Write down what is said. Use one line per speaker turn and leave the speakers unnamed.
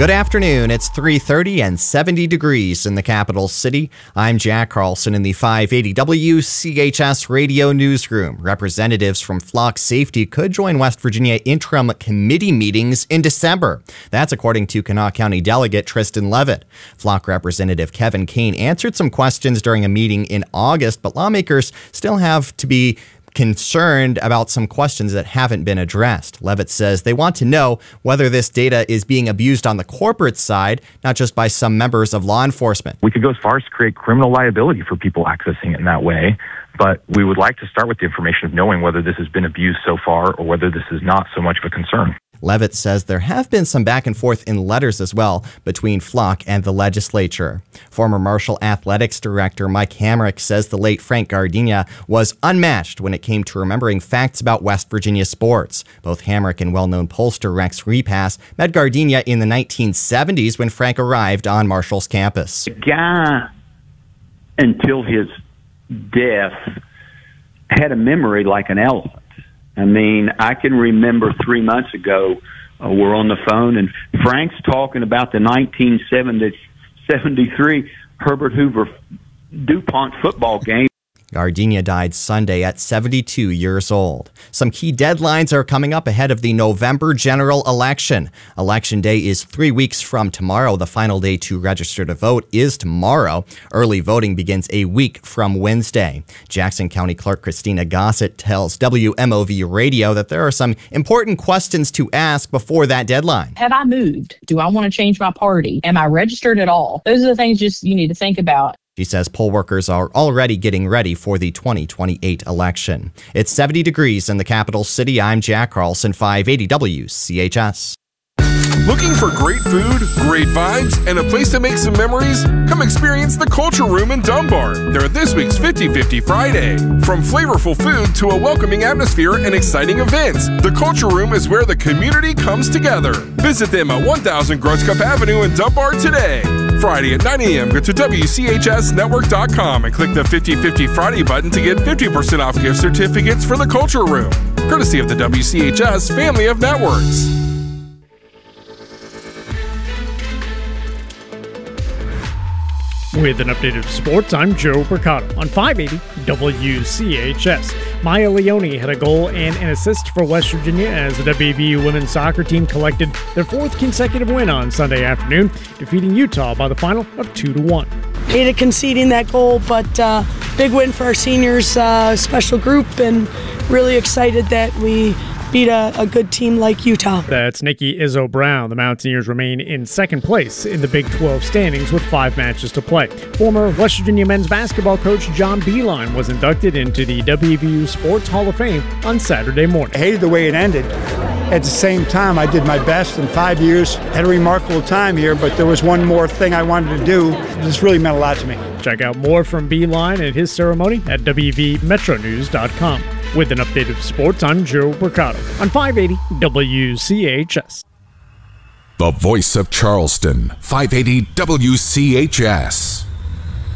Good afternoon. It's 3:30 and 70 degrees in the capital city. I'm Jack Carlson in the 580 WCHS radio newsroom. Representatives from Flock Safety could join West Virginia interim committee meetings in December. That's according to Kanawha County Delegate Tristan Levitt. Flock Representative Kevin Kane answered some questions during a meeting in August, but lawmakers still have to be concerned about some questions that haven't been addressed. Levitt says they want to know whether this data is being abused on the corporate side, not just by some members of law enforcement.
We could go as far as to create criminal liability for people accessing it in that way, but we would like to start with the information of knowing whether this has been abused so far or whether this is not so much of a concern.
Levitt says there have been some back and forth in letters as well between Flock and the legislature. Former Marshall Athletics Director Mike Hamrick says the late Frank Gardenia was unmatched when it came to remembering facts about West Virginia sports. Both Hamrick and well-known pollster Rex Repass met Gardenia in the 1970s when Frank arrived on Marshall's campus.
The guy, until his death, had a memory like an elephant. I mean, I can remember 3 months ago, we're on the phone, and Frank's talking about the 1973 Herbert Hoover DuPont football game.
Gardenia died Sunday at 72 years old. Some key deadlines are coming up ahead of the November general election. Election day is 3 weeks from tomorrow. The final day to register to vote is tomorrow. Early voting begins a week from Wednesday. Jackson County Clerk Christina Gossett tells WMOV Radio that there are some important questions to ask before that deadline.
Have I moved? Do I want to change my party? Am I registered at all? Those are the things you need to think about.
She says poll workers are already getting ready for the 2028 election. It's 70 degrees in the capital city. I'm Jack Carlson, 580 WCHS.
Looking for great food, great vibes, and a place to make some memories? Come experience the Culture Room in Dunbar. They're this week's 50-50 Friday. From flavorful food to a welcoming atmosphere and exciting events, the Culture Room is where the community comes together. Visit them at 1000 Groscup Avenue in Dunbar today. Friday at 9 a.m. Go to WCHSnetwork.com and click the 50-50 Friday button to get 50% off gift certificates for the Culture Room, courtesy of the WCHS family of networks.
With an update of sports, I'm Joe Mercado on 580 WCHS. Maya Leone had a goal and an assist for West Virginia as the WVU women's soccer team collected their fourth consecutive win on Sunday afternoon, defeating Utah by the final of 2-1.
Hated conceding that goal, but big win for our seniors, special group, and really excited that we beat a good team like Utah.
That's Nikki Izzo Brown. The Mountaineers remain in second place in the Big 12 standings with 5 matches to play. Former West Virginia men's basketball coach John Beilein was inducted into the WVU Sports Hall of Fame on Saturday morning.
I hated the way it ended. At the same time, I did my best in 5 years. Had a remarkable time here, but there was one more thing I wanted to do. This really meant a lot to me.
Check out more from Beilein and his ceremony at WVMetroNews.com. With an update of sports, I'm Joe Mercado on 580 WCHS.
The voice of Charleston, 580 WCHS.